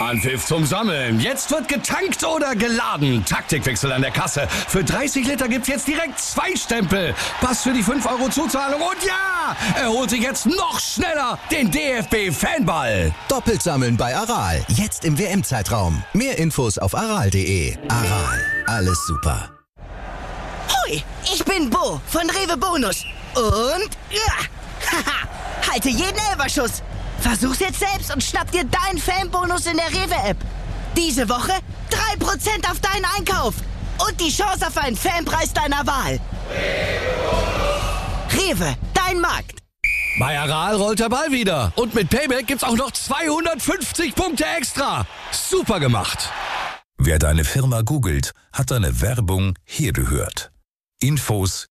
Anpfiff zum Sammeln. Jetzt wird getankt oder geladen. Taktikwechsel an der Kasse. Für 30 Liter gibt's jetzt direkt 2 Stempel. Pass für die 5 € Zuzahlung. Und ja, er holt sich jetzt noch schneller den DFB-Fanball. Doppelt sammeln bei Aral. Jetzt im WM-Zeitraum. Mehr Infos auf aral.de. Aral. Alles super. Hui, ich bin Bo von Rewe Bonus. Und haha, halte jeden Elferschuss. Versuch's jetzt selbst und schnapp dir deinen Fanbonus in der Rewe-App. Diese Woche 3% auf deinen Einkauf. Und die Chance auf einen Fanpreis deiner Wahl. Rewe, dein Markt. Bei Aral rollt der Ball wieder. Und mit Payback gibt's auch noch 250 Punkte extra. Super gemacht. Wer deine Firma googelt, hat deine Werbung hier gehört. Infos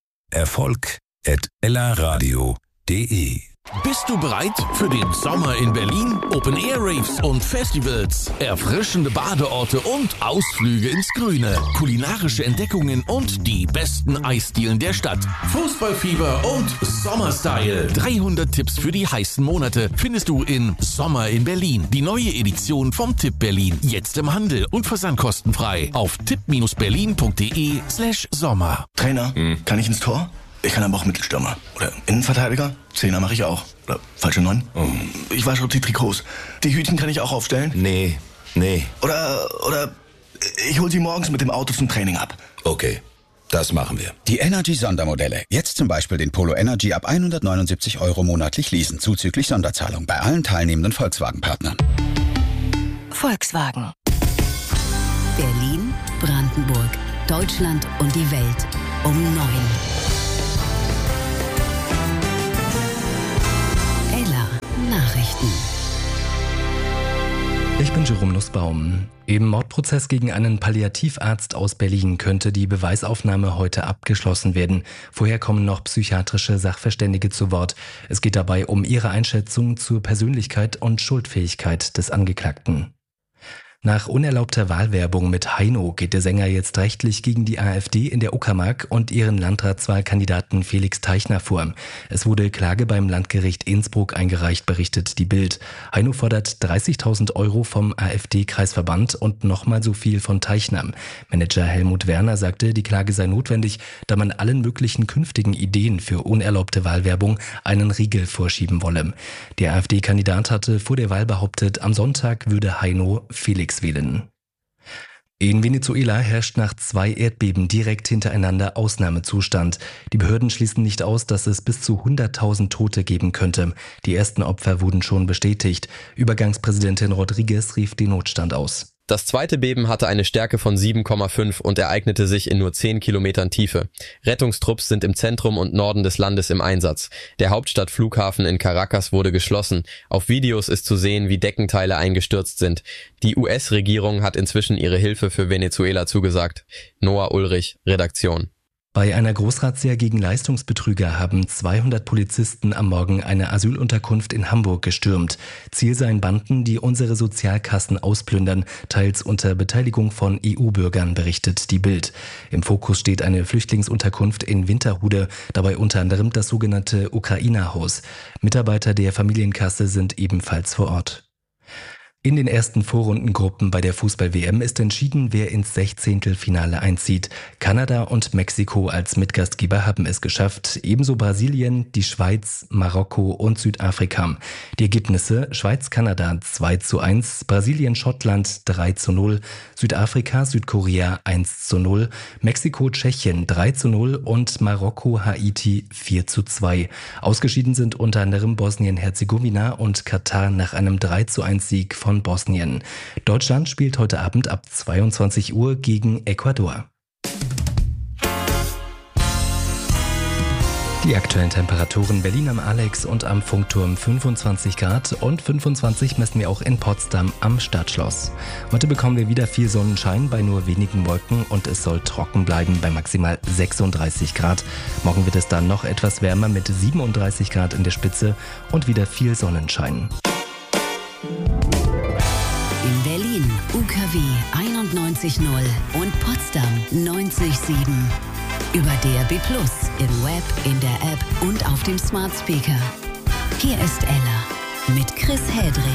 erfolg@ellaradio.de. Bist du bereit für den Sommer in Berlin? Open-Air-Raves und Festivals, erfrischende Badeorte und Ausflüge ins Grüne, kulinarische Entdeckungen und die besten Eisdielen der Stadt. Fußballfieber und Sommerstyle. 300 Tipps für die heißen Monate findest du in Sommer in Berlin. Die neue Edition vom Tipp Berlin. Jetzt im Handel und versandkostenfrei auf tipp-berlin.de/Sommer. Trainer, kann ich ins Tor? Ich kann aber auch Mittelstürmer. Oder Innenverteidiger. Zehner mache ich auch. Oder falsche 9. Ich wasche auch die Trikots. Die Hütchen kann ich auch aufstellen. Nee. Oder ich hol sie morgens mit dem Auto zum Training ab. Okay, das machen wir. Die Energy-Sondermodelle. Jetzt zum Beispiel den Polo Energy ab 179 € monatlich leasen, zuzüglich Sonderzahlung bei allen teilnehmenden Volkswagen-Partnern. Volkswagen. Berlin, Brandenburg, Deutschland und die Welt um 9. Nachrichten. Ich bin Jerome Nussbaum. Im Mordprozess gegen einen Palliativarzt aus Berlin könnte die Beweisaufnahme heute abgeschlossen werden. Vorher kommen noch psychiatrische Sachverständige zu Wort. Es geht dabei um ihre Einschätzung zur Persönlichkeit und Schuldfähigkeit des Angeklagten. Nach unerlaubter Wahlwerbung mit Heino geht der Sänger jetzt rechtlich gegen die AfD in der Uckermark und ihren Landratswahlkandidaten Felix Teichner vor. Es wurde Klage beim Landgericht Innsbruck eingereicht, berichtet die Bild. Heino fordert 30.000 € vom AfD-Kreisverband und nochmal so viel von Teichner. Manager Helmut Werner sagte, die Klage sei notwendig, da man allen möglichen künftigen Ideen für unerlaubte Wahlwerbung einen Riegel vorschieben wolle. Der AfD-Kandidat hatte vor der Wahl behauptet, am Sonntag würde Heino Felix wählen. In Venezuela herrscht nach 2 Erdbeben direkt hintereinander Ausnahmezustand. Die Behörden schließen nicht aus, dass es bis zu 100.000 Tote geben könnte. Die ersten Opfer wurden schon bestätigt. Übergangspräsidentin Rodriguez rief den Notstand aus. Das zweite Beben hatte eine Stärke von 7,5 und ereignete sich in nur 10 Kilometern Tiefe. Rettungstrupps sind im Zentrum und Norden des Landes im Einsatz. Der Hauptstadtflughafen in Caracas wurde geschlossen. Auf Videos ist zu sehen, wie Deckenteile eingestürzt sind. Die US-Regierung hat inzwischen ihre Hilfe für Venezuela zugesagt. Noah Ulrich, Redaktion. Bei einer Großrazzia gegen Leistungsbetrüger haben 200 Polizisten am Morgen eine Asylunterkunft in Hamburg gestürmt. Ziel seien Banden, die unsere Sozialkassen ausplündern, teils unter Beteiligung von EU-Bürgern, berichtet die Bild. Im Fokus steht eine Flüchtlingsunterkunft in Winterhude, dabei unter anderem das sogenannte Ukrainerhaus. Mitarbeiter der Familienkasse sind ebenfalls vor Ort. In den ersten Vorrundengruppen bei der Fußball-WM ist entschieden, wer ins 16. einzieht. Kanada und Mexiko als Mitgastgeber haben es geschafft, ebenso Brasilien, die Schweiz, Marokko und Südafrika. Die Ergebnisse: Schweiz-Kanada 2:1, Brasilien-Schottland 3:0, Südafrika-Südkorea 1:0, Mexiko-Tschechien 3:0 und Marokko-Haiti 4:2. Ausgeschieden sind unter anderem Bosnien-Herzegowina und Katar nach einem 3:1-Sieg von Bosnien. Deutschland spielt heute Abend ab 22 Uhr gegen Ecuador. Die aktuellen Temperaturen: Berlin am Alex und am Funkturm 25 Grad und 25 messen wir auch in Potsdam am Stadtschloss. Heute bekommen wir wieder viel Sonnenschein bei nur wenigen Wolken und es soll trocken bleiben bei maximal 36 Grad. Morgen wird es dann noch etwas wärmer mit 37 Grad in der Spitze und wieder viel Sonnenschein. In Berlin UKW 91.0 und Potsdam 90.7. Über DAB+, im Web, in der App und auf dem Smart Speaker. Hier ist Ella mit Chris Hedrick.